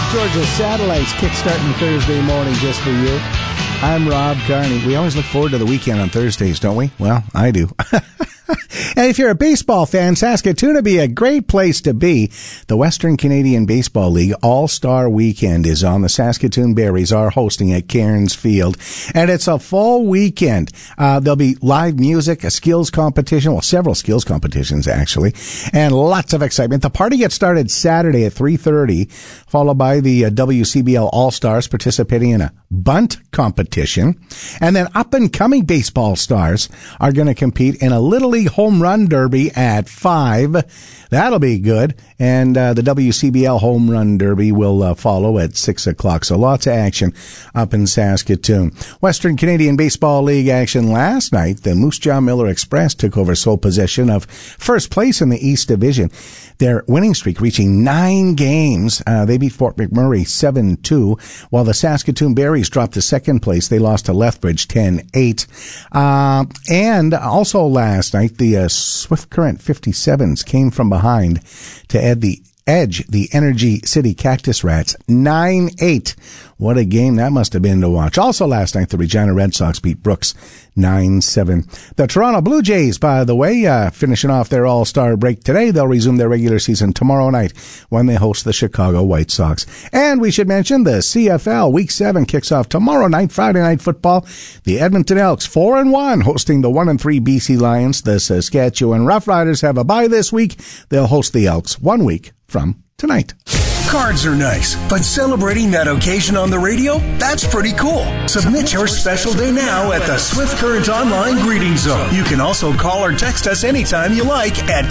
Georgia Satellites kickstarting Thursday morning just for you. I'm Rob Carney. We always look forward to the weekend on Thursdays, don't we? Well, I do. And if you're a baseball fan, Saskatoon would be a great place to be. The Western Canadian Baseball League All-Star Weekend is on. The Saskatoon Berries are hosting at Cairns Field, and it's a full weekend. There'll be live music, a skills competition, well, several skills competitions, actually, and lots of excitement. The party gets started Saturday at 3:30, followed by the WCBL All-Stars participating in a bunt competition, and then up-and-coming baseball stars are going to compete in a Little League Home Run Derby at 5. That'll be good. And the WCBL Home Run Derby will follow at 6 o'clock. So lots of action up in Saskatoon. Western Canadian Baseball League action last night. The Moose Jaw Miller Express took over sole possession of first place in the East Division. Their winning streak reaching 9 games. They beat Fort McMurray 7-2, while the Saskatoon Berries dropped to second place. They lost to Lethbridge 10-8. And also last night, the Swift Current 57s came from behind to edge the Energy City Cactus Rats 9-8. What a game that must have been to watch. Also last night, the Regina Red Sox beat Brooks 9-7. The Toronto Blue Jays, by the way, finishing off their All-Star break today. They'll resume their regular season tomorrow night when they host the Chicago White Sox. And we should mention the CFL Week 7 kicks off tomorrow night, Friday Night Football. The Edmonton Elks 4-1 hosting the 1-3 BC Lions. The Saskatchewan Roughriders have a bye this week. They'll host the Elks 1 week from tonight. Cards are nice, but celebrating that occasion on the radio, that's pretty cool. Submit your special day now at the Swift Current Online Greeting Zone. You can also call or text us anytime you like at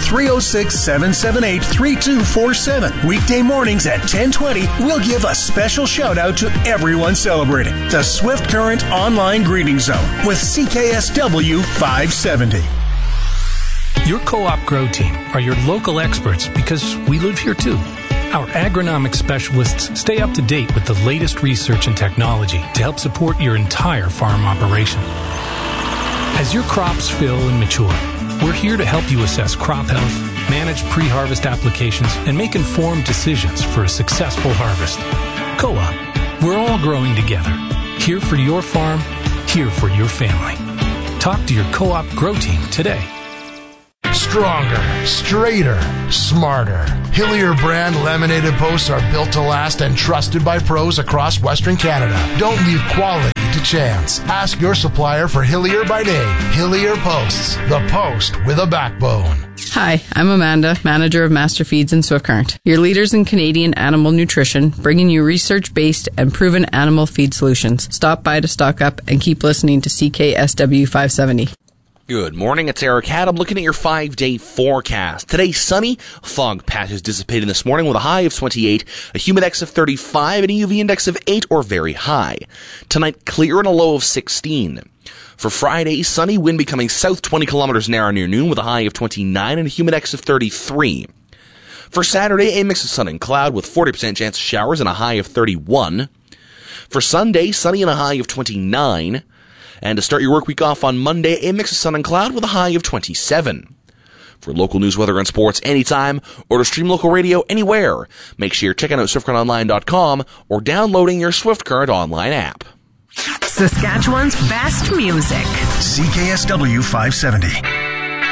306-778-3247. Weekday mornings at 10:20, we'll give a special shout out to everyone celebrating. The Swift Current Online Greeting Zone with CKSW 570. Your Co-op Grow Team are your local experts because we live here too. Our agronomic specialists stay up to date with the latest research and technology to help support your entire farm operation. As your crops fill and mature, we're here to help you assess crop health, manage pre-harvest applications, and make informed decisions for a successful harvest. Co-op, we're all growing together. Here for your farm, here for your family. Talk to your Co-op Grow Team today. Stronger, straighter, smarter. Hillier brand laminated posts are built to last and trusted by pros across Western Canada. Don't leave quality to chance. Ask your supplier for Hillier by name. Hillier Posts, the post with a backbone. Hi, I'm Amanda, manager of Master Feeds in Swift Current. Your leaders in Canadian animal nutrition, bringing you research-based and proven animal feed solutions. Stop by to stock up and keep listening to CKSW 570. Good morning, it's Eric Haddam looking at your 5-day forecast. Today, sunny, fog patches dissipating this morning with a high of 28, a humidex of 35, and a UV index of 8 or very high. Tonight, clear and a low of 16. For Friday, sunny, wind becoming south 20 kilometers an hour near noon with a high of 29 and a humidex of 33. For Saturday, a mix of sun and cloud with 40% chance of showers and a high of 31. For Sunday, sunny and a high of 29. And to start your work week off on Monday, a mix of sun and cloud with a high of 27. For local news, weather, and sports anytime, or to stream local radio anywhere, make sure you're checking out SwiftCurrentOnline.com or downloading your Swift Current Online app. Saskatchewan's best music. CKSW 570.